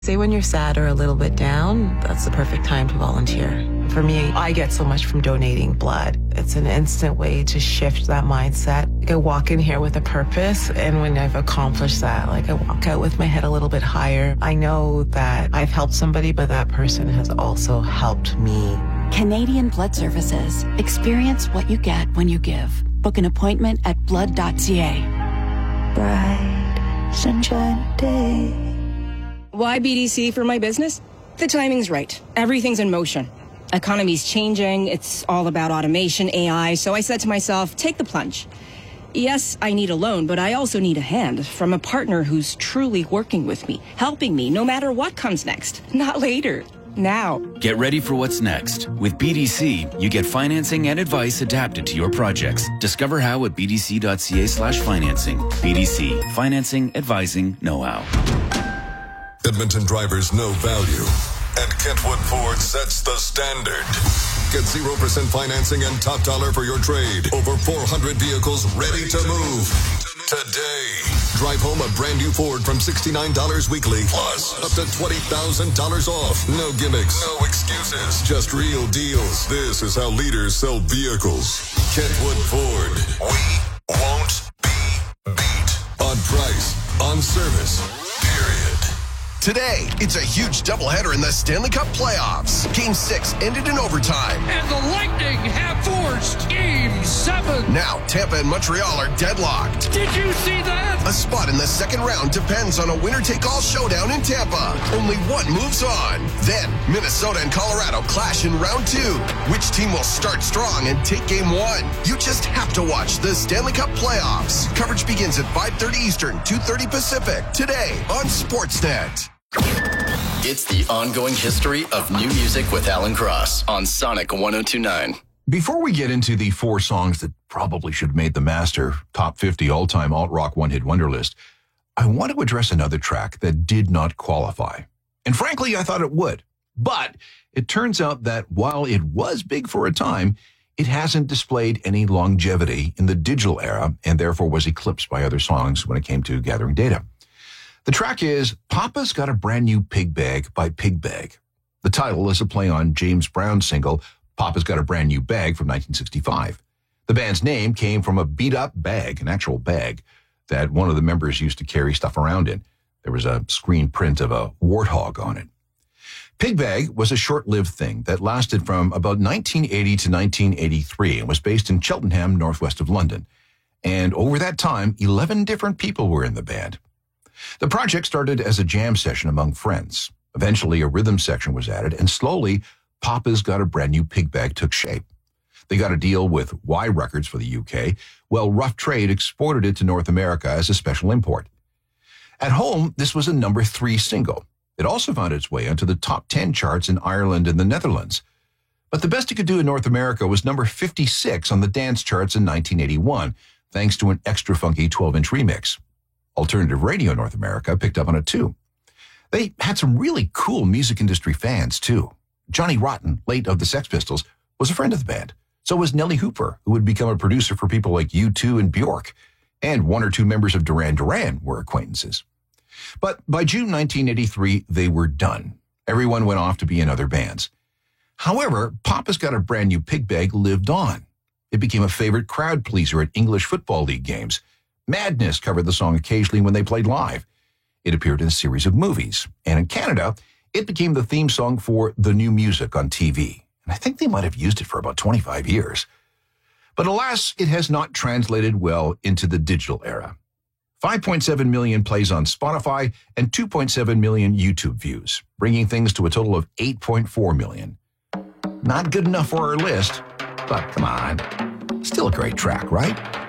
Say when you're sad or a little bit down, that's the perfect time to volunteer. For me, I get so much from donating blood. It's an instant way to shift that mindset. I walk in here with a purpose, and when I've accomplished that, I walk out with my head a little bit higher. I know that I've helped somebody, but that person has also helped me. Canadian Blood Services. Experience what you get when you give. Book an appointment at blood.ca. Bright, sunshine day. Why BDC for my business? The timing's right. Everything's in motion. Economy's changing. It's all about automation, AI. So I said to myself, take the plunge. Yes, I need a loan, but I also need a hand from a partner who's truly working with me, helping me no matter what comes next. Not later. Now. Get ready for what's next. With BDC, you get financing and advice adapted to your projects. Discover how at bdc.ca/financing. BDC. Financing, advising, know-how. Edmonton drivers know value, and Kentwood Ford sets the standard. Get 0% financing and top dollar for your trade. Over 400 vehicles ready to move today. Drive home a brand new Ford from $69 weekly, plus up to $20,000 off. No gimmicks, no excuses, just real deals. This is how leaders sell vehicles. Kentwood Ford. We won't be beat on price, on service, period. Today, it's a huge doubleheader in the Stanley Cup playoffs. Game 6 ended in overtime. And the Lightning have forced Game 7. Now, Tampa and Montreal are deadlocked. Did you see that? A spot in the second round depends on a winner-take-all showdown in Tampa. Only one moves on. Then, Minnesota and Colorado clash in round 2. Which team will start strong and take Game 1? You just have to watch the Stanley Cup playoffs. Coverage begins at 5:30 Eastern, 2:30 Pacific. Today on Sportsnet. It's the ongoing history of new music with Alan Cross on Sonic 102.9. Before we get into the 4 songs that probably should have made the Master Top 50 All-Time Alt-Rock One-Hit Wonder list, I want to address another track that did not qualify. And frankly, I thought it would. But it turns out that while it was big for a time, it hasn't displayed any longevity in the digital era and therefore was eclipsed by other songs when it came to gathering data. The track is Papa's Got a Brand New Pig Bag by Pig Bag. The title is a play on James Brown's single, Papa's Got a Brand New Bag from 1965. The band's name came from a beat-up bag, an actual bag, that one of the members used to carry stuff around in. There was a screen print of a warthog on it. Pig Bag was a short-lived thing that lasted from about 1980 to 1983 and was based in Cheltenham, northwest of London. And over that time, 11 different people were in the band. The project started as a jam session among friends. Eventually, a rhythm section was added, and slowly, Papa's Got a Brand New Pig Bag took shape. They got a deal with Y Records for the UK, while Rough Trade exported it to North America as a special import. At home, this was a number 3 single. It also found its way onto the top 10 charts in Ireland and the Netherlands. But the best it could do in North America was number 56 on the dance charts in 1981, thanks to an extra funky 12-inch remix. Alternative Radio North America picked up on it too. They had some really cool music industry fans too. Johnny Rotten, late of the Sex Pistols, was a friend of the band. So was Nellie Hooper, who would become a producer for people like U2 and Bjork. And 1 or 2 members of Duran Duran were acquaintances. But by June 1983, they were done. Everyone went off to be in other bands. However, Papa's Got a Brand New Pig Bag lived on. It became a favorite crowd pleaser at English Football League games. Madness covered the song occasionally when they played live. It appeared in a series of movies. And in Canada, it became the theme song for The New Music on TV. And I think they might have used it for about 25 years. But alas, it has not translated well into the digital era. 5.7 million plays on Spotify and 2.7 million YouTube views, bringing things to a total of 8.4 million. Not good enough for our list, but come on. Still a great track, right?